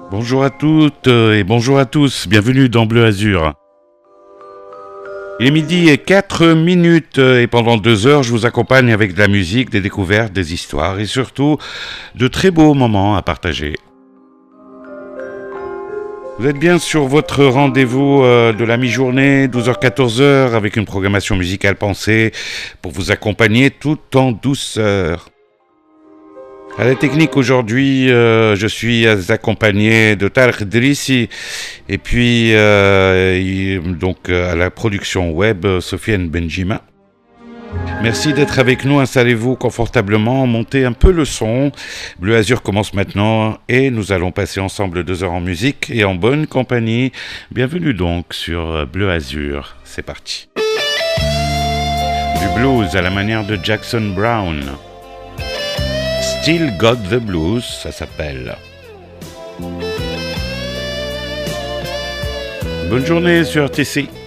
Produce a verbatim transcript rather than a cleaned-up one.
Bonjour à toutes et bonjour à tous, bienvenue dans Bleu Azur. Il est midi et quatre minutes et pendant deux heures je vous accompagne avec de la musique, des découvertes, des histoires et surtout de très beaux moments à partager. Vous êtes bien sur votre rendez-vous de la mi-journée, douze heures quatorze heures, avec une programmation musicale pensée pour vous accompagner tout en douceur. À la technique aujourd'hui, euh, je suis accompagné de Tarek Drissi et puis euh, il, donc à la production web Sofiane Benjima. Merci d'être avec nous, installez-vous confortablement, montez un peu le son. Bleu Azur commence maintenant et nous allons passer ensemble deux heures en musique et en bonne compagnie. Bienvenue donc sur Bleu Azur, c'est parti. Du blues à la manière de Jackson Browne. Still Got the Blues, ça s'appelle. Bonne journée sur T C.